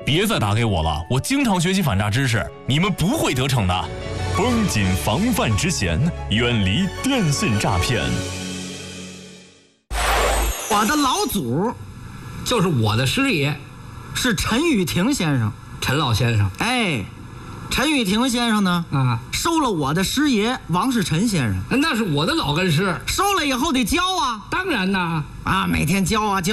别再打给我了，我经常学习反诈知识，你们不会得逞的。绷紧防范之弦，远离电信诈骗。 我的老祖就是我的师爷， 是陈玉婷先生。 陈老先生。 哎，陈玉婷先生呢？收了我的师爷王世臣先生。 那是我的老根师， 收了以后得教啊。 当然呐。 每天教啊，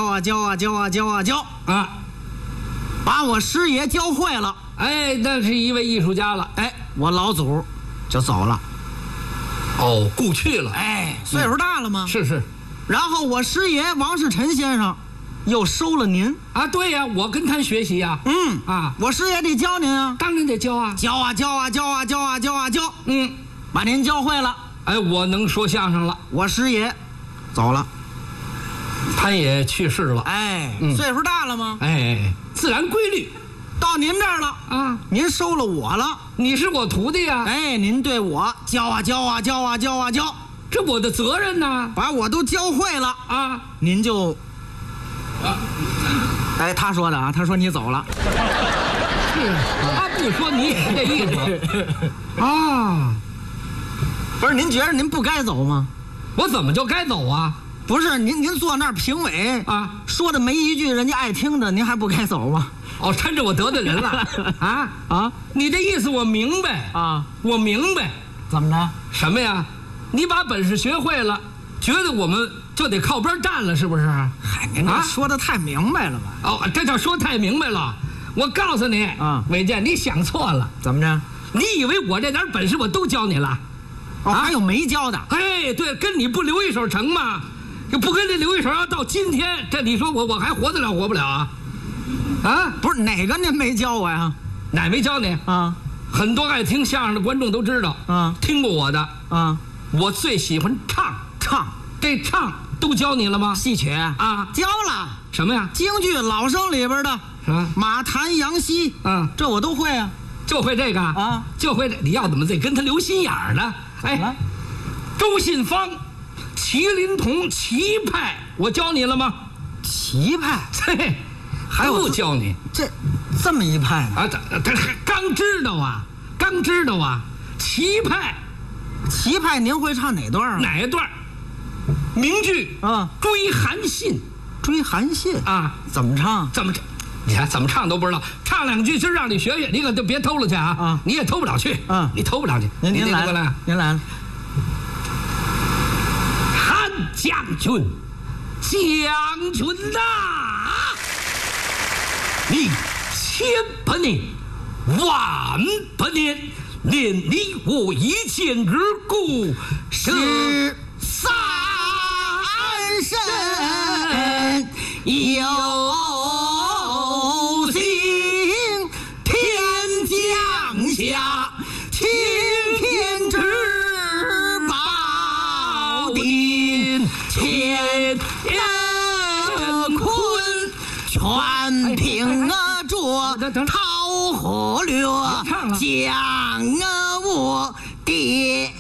把我师爷教会了。 哎，那是一位艺术家了。 哎，我老祖就走了。 哦，故去了。 哎，岁数大了吗？ 是。 然后我师爷王世臣先生又收了您啊。对呀，我跟他学习呀。 我师爷得教您啊。 当然得教啊。 教。把您教会了。 哎，我能说相声了。 我师爷走了， 他也去世了。 哎，岁数大了吗？ 哎，自然规律。 到您这儿了啊，您收了我了， 你是我徒弟呀。 哎，您对我教啊， 这我的责任呢， 把我都教会了啊，您就哎，他说的啊，他说你走了， 是他不说你也是这意思啊。 不是，您觉得您不该走吗？ 我怎么就该走啊？ 不是，您坐那儿评委啊，说的没一句人家爱听的，您还不该走吗？ 哦，趁着我得罪人了你这意思我明白啊，我明白。 怎么着？ 什么呀？你把本事学会了，觉得我们就得靠边站了，是不是？ 嗨，您这说的太明白了吧？ 哦，这叫说太明白了。我告诉你啊，伟健，你想错了。 怎么着？ 你以为我这点本事我都教你了？ 还有没教的？ 哎，对，跟你不留一手成吗？不跟你留一手，要到今天，这你说我还活得了活不了啊？ 不是哪个您没教我呀？ 哪没教你啊？很多爱听相声的观众都知道啊，听过我的啊。我最喜欢唱，这唱都教你了吗？ 戏曲啊，教了。 什么呀？ 京剧老生里边的马谭杨希，这我都会啊。 就会这个啊？就会这？你要怎么得跟他留心眼儿呢？哎，周信芳、麒麟童、齐派，我教你了吗？ 齐派， 嘿，还不教你？ 这么一派啊？他刚知道啊，齐派， 您会唱哪段啊？ 哪一段？名句啊，追韩信啊？怎么唱？你看怎么唱都不知道，唱两句，今儿让你学学，你可就别偷了去啊！你也偷不了去你偷不了去。 您来了，您来了。 韩将军呐，你1000年、10000年，连你我一见而故， 是三神有情，天降下青天之宝鼎，千坤全凭着桃花略，将我点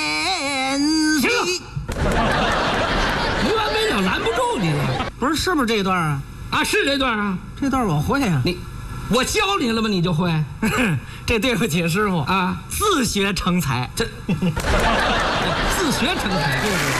息。 没完没了，拦不住你了。 不是，是不是这段啊？ 是这段啊。 这段我会啊。 我教你了吗？你就会。 这对不起师傅啊，自学成才。 自学成才。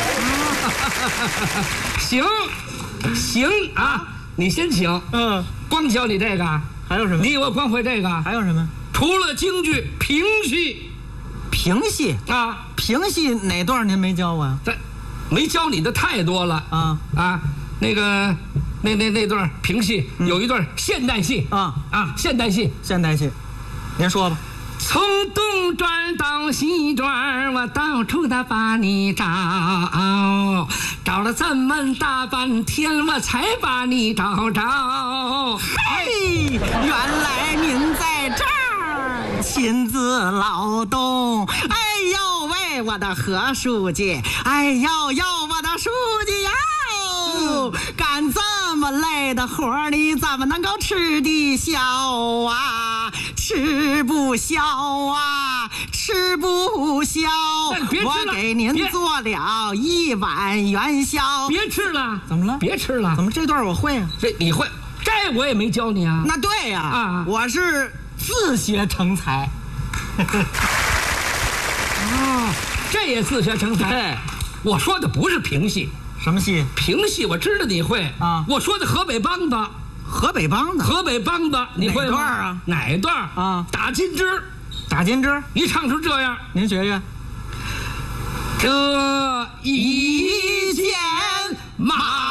行啊，你先请。光教你这个， 还有什么？ 你以为光会这个？ 还有什么？ 除了京剧，评戏啊， 评戏哪段您没教我呀？ 没教你的太多了那段评戏有一段现代戏现代戏， 您说吧。 从东转到西转，我到处的把你找了这么大半天，我才把你找着。 嘿，原来您在这儿亲自劳动。哎呦喂，我的何书记，哎呦我的书记呀，干这么累的活你怎么能够吃得消啊？吃不消啊，吃不消！我给您做了1碗元宵。 别吃了， 怎么了？ 别吃了， 怎么这段我会啊？ 你会？这这我也没教你啊。 那对呀，啊，我是自学成才。 哦，这也自学成才。 对， 我说的不是评戏。 什么戏？ 评戏我知道你会啊。我说的河北梆子。 河北梆子。 河北梆子，你会吗？ 哪段啊？ 哪一段啊？打金枝。 打金枝， 一唱出这样， 您学学。 这一件马。